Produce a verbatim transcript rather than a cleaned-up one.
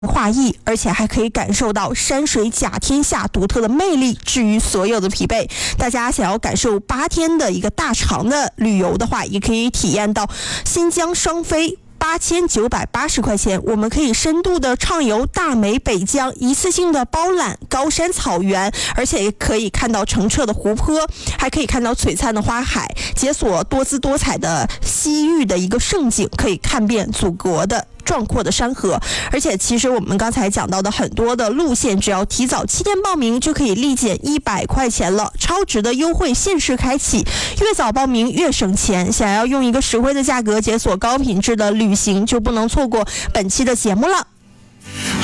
画意，而且还可以感受到山水甲天下独特的魅力，治愈所有的疲惫。大家想要感受八天的一个大长的旅游的话，也可以体验到新疆双飞。八千九百八十块钱，我们可以深度的畅游大美北疆，一次性的包揽高山草原，而且也可以看到澄澈的湖泊，还可以看到璀璨的花海，解锁多姿多彩的西域的一个盛景，可以看遍祖国的壮阔的山河。而且其实我们刚才讲到的很多的路线，只要提早七天报名就可以立减一百块钱了，超值的优惠限时开启，越早报名越省钱。想要用一个实惠的价格解锁高品质的旅行，就不能错过本期的节目了。